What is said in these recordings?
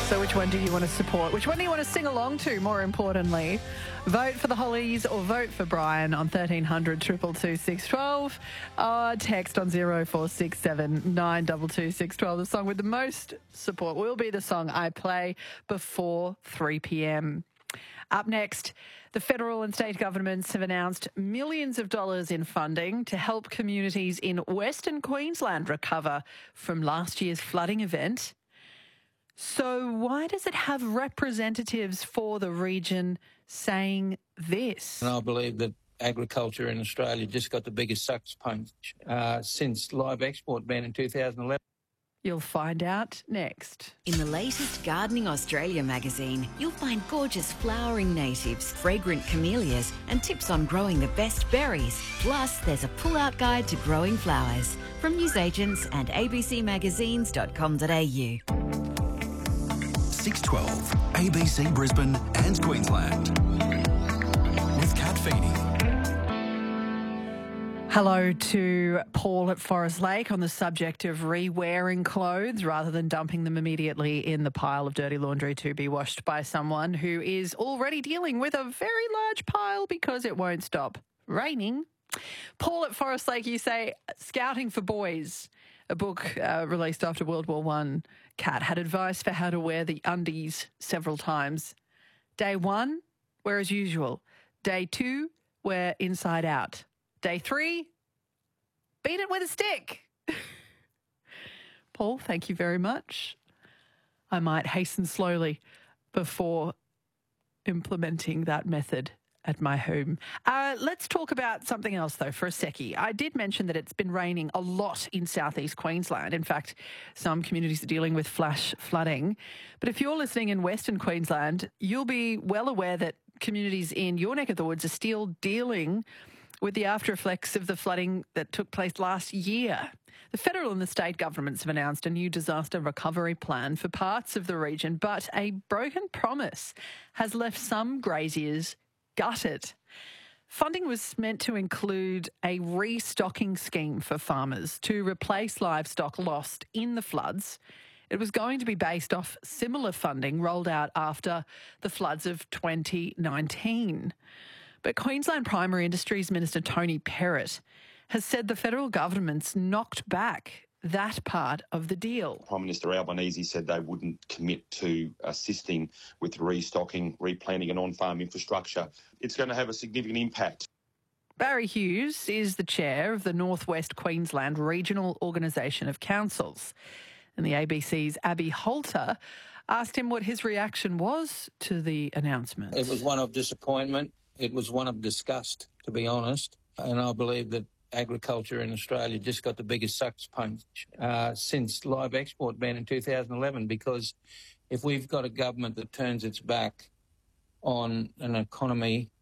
So which one do you want to support? Which one do you want to sing along to, more importantly? Vote for the Hollies or vote for Brian on 1300 222 612. Text on 0467 922 612. The song with the most support will be the song I play before 3 p.m. Up next, the federal and state governments have announced millions of dollars in funding to help communities in Western Queensland recover from last year's flooding event. So why does it have representatives for the region saying this? And I believe that agriculture in Australia just got the biggest sucker punch since live export ban in 2011. You'll find out next. In the latest Gardening Australia magazine, you'll find gorgeous flowering natives, fragrant camellias, and tips on growing the best berries. Plus, there's a pull-out guide to growing flowers from newsagents and abcmagazines.com.au. 612 ABC Brisbane and Queensland with Kat Feeney. Hello to Paul at Forest Lake on the subject of re-wearing clothes rather than dumping them immediately in the pile of dirty laundry to be washed by someone who is already dealing with a very large pile because it won't stop raining. Paul at Forest Lake, you say Scouting for Boys, a book released after World War I, Kat, had advice for how to wear the undies several times. Day 1, wear as usual. Day 2, wear inside out. Day 3, beat it with a stick. Paul, thank you very much. I might hasten slowly before implementing that method at my home. Let's talk about something else, though, for a seckie. I did mention that it's been raining a lot in southeast Queensland. In fact, some communities are dealing with flash flooding. But if you're listening in Western Queensland, you'll be well aware that communities in your neck of the woods are still dealing with the after effects of the flooding that took place last year. The federal and the state governments have announced a new disaster recovery plan for parts of the region, but a broken promise has left some graziers gutted. Funding was meant to include a restocking scheme for farmers to replace livestock lost in the floods. It was going to be based off similar funding rolled out after the floods of 2019. But Queensland Primary Industries Minister Tony Perrott has said the federal government's knocked back that part of the deal. Prime Minister Albanese said they wouldn't commit to assisting with restocking, replanting and on-farm infrastructure. It's going to have a significant impact. Barry Hughes is the chair of the North West Queensland Regional Organisation of Councils. And the ABC's Abby Holter asked him what his reaction was to the announcement. It was one of disappointment. It was one of disgust, to be honest. And I believe that agriculture in Australia just got the biggest sucker punch since live export ban in 2011, because if we've got a government that turns its back on an economy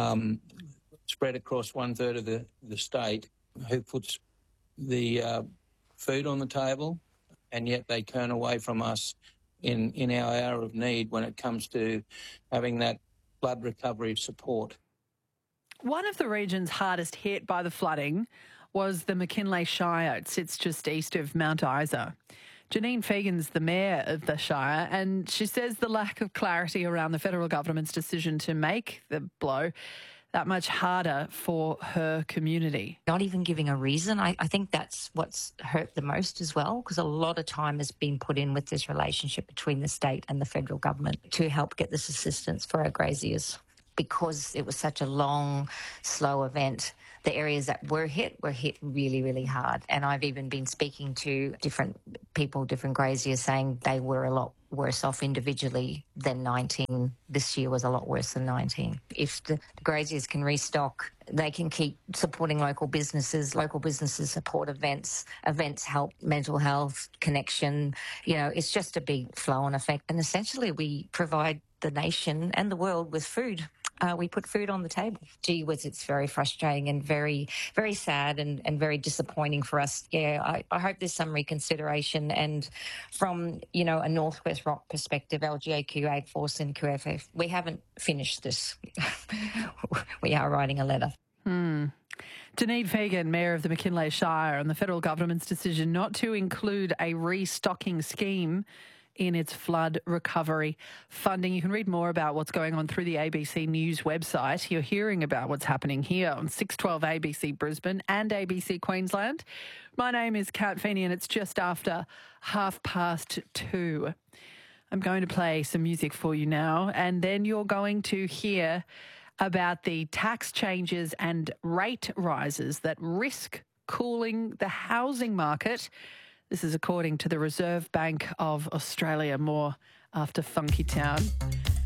spread across 1/3 of the state, who puts the food on the table, and yet they turn away from us in our hour of need when it comes to having that flood recovery support. One of the regions hardest hit by the flooding was the McKinley Shire. It sits just east of Mount Isa. Janine Fegan's the mayor of the Shire, and she says the lack of clarity around the federal government's decision to make the blow that much harder for her community. Not even giving a reason. I think that's what's hurt the most as well, because a lot of time has been put in with this relationship between the state and the federal government to help get this assistance for our graziers. Because it was such a long, slow event, the areas that were hit really, really hard. And I've even been speaking to different people, different graziers, saying they were a lot worse off individually than 19. This year was a lot worse than 19. If the graziers can restock, they can keep supporting local businesses support events help mental health, connection. You know, it's just a big flow-on effect. And essentially we provide the nation and the world with food. We put food on the table. Gee whiz, it's very frustrating and very, very sad and very disappointing for us. Yeah, I hope there's some reconsideration. And from, you know, a Northwest Rock perspective, LGAQ, Ag Force and QFF, we haven't finished this. We are writing a letter. Janine Fegan, Mayor of the McKinley Shire, on the federal government's decision not to include a restocking scheme in its flood recovery funding. You can read more about what's going on through the ABC News website. You're hearing about what's happening here on 612 ABC Brisbane and ABC Queensland. My name is Kat Feeney and it's just after 2:30. I'm going to play some music for you now, and then you're going to hear about the tax changes and rate rises that risk cooling the housing market. This is according to the Reserve Bank of Australia. More after Funky Town.